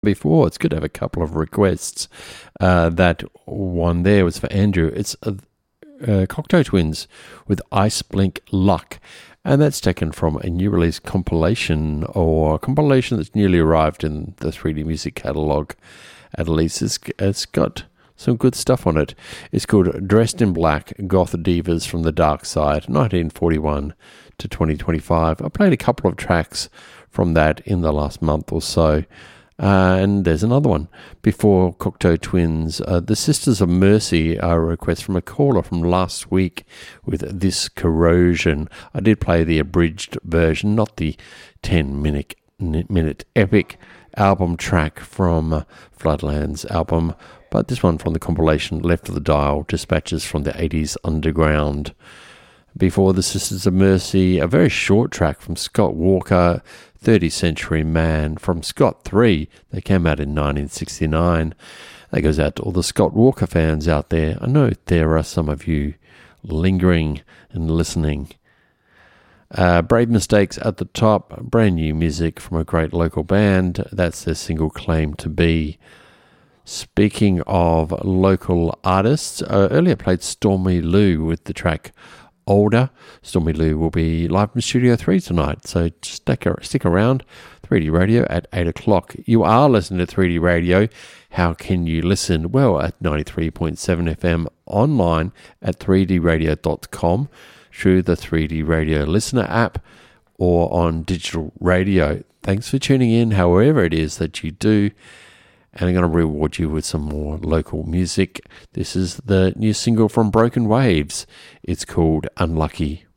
before. It's good to have a couple of requests. That one there was for Andrew. It's Cocteau Twins with Ice Blink Luck. And that's taken from a new release compilation that's newly arrived in the 3D Music catalogue. At least it's got some good stuff on it. It's called Dressed in Black, Goth Divas from the Dark Side, 1941 to 2025. I played a couple of tracks from that in the last month or so. And there's another one. Before Cocteau Twins, the Sisters of Mercy are a request from a caller from last week with This Corrosion. I did play the abridged version, not the 10-minute epic album track from Floodlands album, but this one from the compilation Left of the Dial, Dispatches from the 80s Underground. Before the Sisters of Mercy, a very short track from Scott Walker, 30th Century Man, from Scott 3. They came out in 1969. That goes out to all the Scott Walker fans out there. I know there are some of you lingering and listening. Brave Mistakes at the top, brand new music from a great local band. That's their single Claim to Be. Speaking of local artists, earlier played Stormy Lou with the track Older. Stormy Lou will be live from Studio 3 tonight, so stick around. 3D Radio at 8 o'clock. You are listening to 3D Radio. How can you listen? Well, at 93.7 FM online at 3dradio.com, through the 3D Radio listener app, or on digital radio. Thanks for tuning in, however it is that you do. And I'm going to reward you with some more local music. This is the new single from Broken Waves. It's called Unlucky.